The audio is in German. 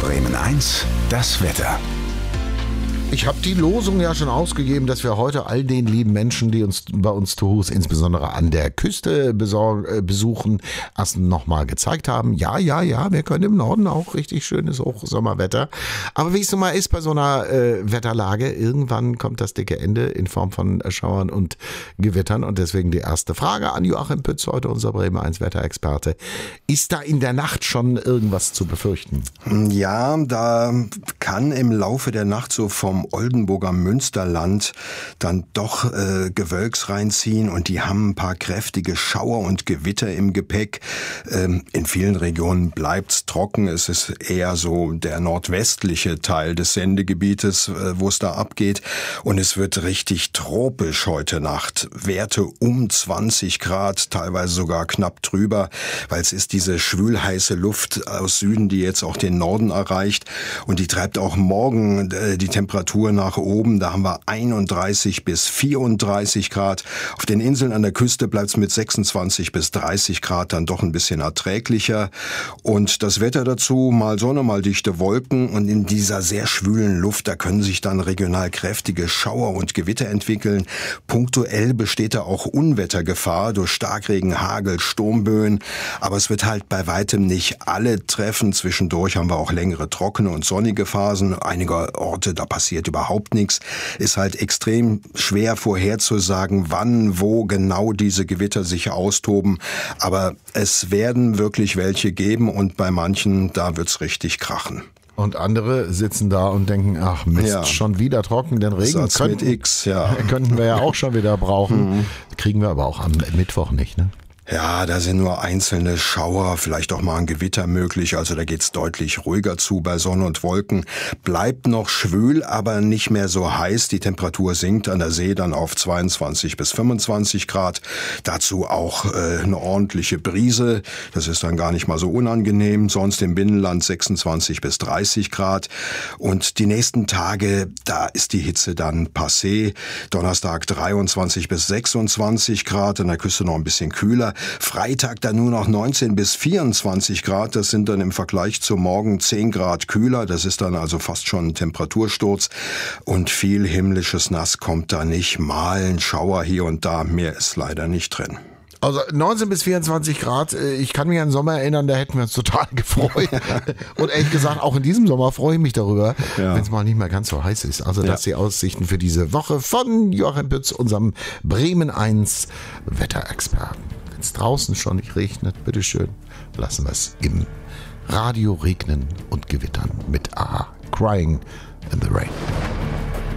Bremen 1, das Wetter. Ich habe die Losung ja schon ausgegeben, dass wir heute all den lieben Menschen, die uns bei uns zu Hus insbesondere an der Küste besuchen, erst nochmal gezeigt haben. Ja, wir können im Norden auch richtig schönes Hochsommerwetter. Aber wie es so mal ist bei so einer Wetterlage, irgendwann kommt das dicke Ende in Form von Schauern und Gewittern. Und deswegen die erste Frage an Joachim Pütz, heute unser Bremen 1 Wetterexperte. Ist da in der Nacht schon irgendwas zu befürchten? Ja, da kann im Laufe der Nacht so vom Oldenburger Münsterland dann doch Gewölks reinziehen und die haben ein paar kräftige Schauer und Gewitter im Gepäck. In vielen Regionen bleibt's trocken. Es ist eher so der nordwestliche Teil des Sendegebietes, wo es da abgeht. Und es wird richtig tropisch heute Nacht. Werte um 20 Grad, teilweise sogar knapp drüber, weil es ist diese schwülheiße Luft aus Süden, die jetzt auch den Norden erreicht. Und die treibt auch morgen die Temperatur nach oben. Da haben wir 31 bis 34 Grad. Auf den Inseln an der Küste bleibt es mit 26 bis 30 Grad dann doch ein bisschen erträglicher. Und das Wetter dazu, mal Sonne, mal dichte Wolken. Und in dieser sehr schwülen Luft, da können sich dann regional kräftige Schauer und Gewitter entwickeln. Punktuell besteht da auch Unwettergefahr durch Starkregen, Hagel, Sturmböen. Aber es wird halt bei weitem nicht alle treffen. Zwischendurch haben wir auch längere trockene und sonnige Phasen. Einige Orte, da passiert überhaupt nichts. Ist halt extrem schwer vorherzusagen, wann, wo genau diese Gewitter sich austoben. Aber es werden wirklich welche geben und bei manchen, da wird's richtig krachen. Und andere sitzen da und denken, ach Mist, ja, schon wieder trocken, den Regen könnten wir ja auch schon wieder brauchen. Kriegen wir aber auch am Mittwoch nicht, ne? Ja, da sind nur einzelne Schauer, vielleicht auch mal ein Gewitter möglich, also da geht's deutlich ruhiger zu bei Sonne und Wolken. Bleibt noch schwül, aber nicht mehr so heiß. Die Temperatur sinkt an der See dann auf 22 bis 25 Grad. Dazu auch eine ordentliche Brise, das ist dann gar nicht mal so unangenehm. Sonst im Binnenland 26 bis 30 Grad. Und die nächsten Tage, da ist die Hitze dann passé. Donnerstag 23 bis 26 Grad, an der Küste noch ein bisschen kühler. Freitag dann nur noch 19 bis 24 Grad. Das sind dann im Vergleich zum Morgen 10 Grad kühler. Das ist dann also fast schon ein Temperatursturz. Und viel himmlisches Nass kommt da nicht. Mal ein Schauer hier und da. Mehr ist leider nicht drin. Also 19 bis 24 Grad, ich kann mich an den Sommer erinnern, da hätten wir uns total gefreut. Und ehrlich gesagt, auch in diesem Sommer freue ich mich darüber, wenn es mal nicht mehr ganz so heiß ist. Also das die Aussichten für diese Woche von Joachim Pütz, unserem Bremen 1 Wetterexperten. Wenn es draußen schon nicht regnet, bitteschön, lassen wir es im Radio regnen und gewittern mit Aha, Crying in the Rain.